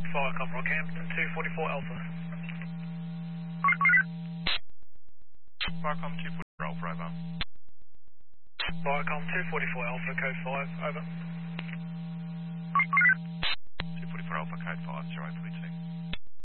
Firecom Rockhampton 244 Alpha. Firecom 244 Alpha, over. Firecom 244 Alpha, code 5, over. 244 Alpha, code 5, 0832.